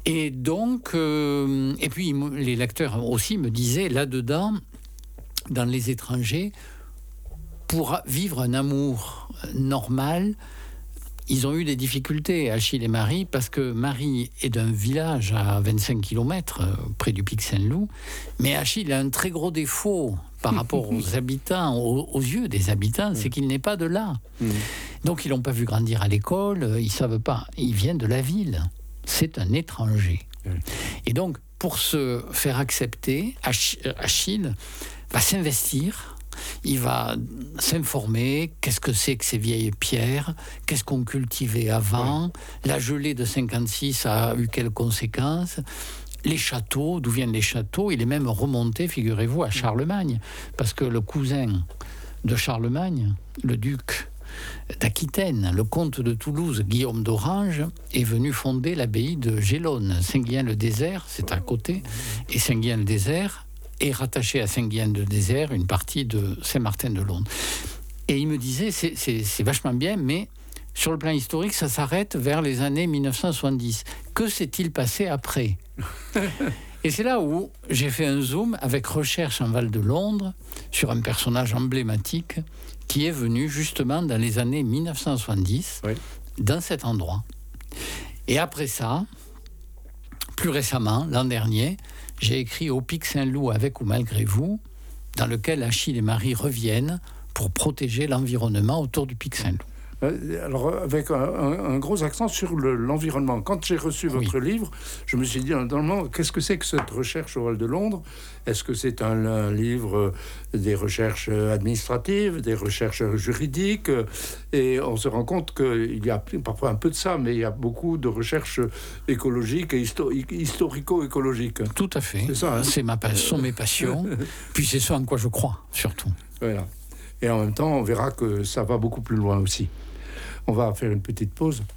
Et donc, et puis les lecteurs aussi me disaient, là-dedans, dans Les Étrangers, pour vivre un amour normal, ils ont eu des difficultés, Achille et Marie, parce que Marie est d'un village à 25 km, près du Pic Saint-Loup, mais Achille a un très gros défaut par rapport aux habitants, aux yeux des habitants, c'est qu'il n'est pas de là. Donc ils l'ont pas vu grandir à l'école, ils savent pas, il vient de la ville, c'est un étranger. Et donc, pour se faire accepter, Achille va s'investir. Il va s'informer, qu'est-ce que c'est que ces vieilles pierres, qu'est-ce qu'on cultivait avant, la gelée de 56 a eu quelles conséquences, les châteaux, d'où viennent les châteaux, il est même remonté, figurez-vous, à Charlemagne, parce que le cousin de Charlemagne, le duc d'Aquitaine, le comte de Toulouse, Guillaume d'Orange, est venu fonder l'abbaye de Gélone, Saint-Guillain-le-Désert, c'est à côté, et Saint-Guillain-le-Désert est rattaché à Saint-Guillain-le-Désert, une partie de Saint-Martin-de-Londe. Et il me disait, c'est vachement bien, mais sur le plan historique, ça s'arrête vers les années 1970. Que s'est-il passé après ? Et c'est là où j'ai fait un zoom avec Recherche en Val de Londres sur un personnage emblématique qui est venu justement dans les années 1970, dans cet endroit. Et après ça, plus récemment, l'an dernier, j'ai écrit Au Pic Saint-Loup avec ou malgré vous, dans lequel Achille et Marie reviennent pour protéger l'environnement autour du Pic Saint-Loup. Alors, avec un gros accent sur l'environnement. Quand j'ai reçu votre livre, je me suis dit, normalement, qu'est-ce que c'est que cette recherche au Val de Londres ? Est-ce que c'est un livre des recherches administratives, des recherches juridiques ? Et on se rend compte qu'il y a parfois un peu de ça, mais il y a beaucoup de recherches écologiques et historico-écologiques. Tout à fait. C'est ça, hein ? Sont mes passions. Puis c'est ce en quoi je crois, surtout. Voilà. Et en même temps, on verra que ça va beaucoup plus loin aussi. On va faire une petite pause.